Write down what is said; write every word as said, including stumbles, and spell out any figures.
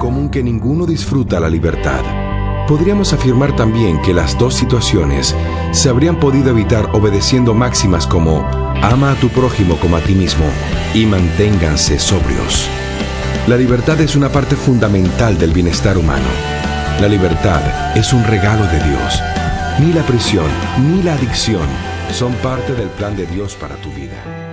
común que ninguno disfruta la libertad. Podríamos afirmar también que las dos situaciones se habrían podido evitar obedeciendo máximas como ama a tu prójimo como a ti mismo y manténganse sobrios. La libertad es una parte fundamental del bienestar humano. La libertad es un regalo de Dios. Ni la prisión ni la adicción son parte del plan de Dios para tu vida.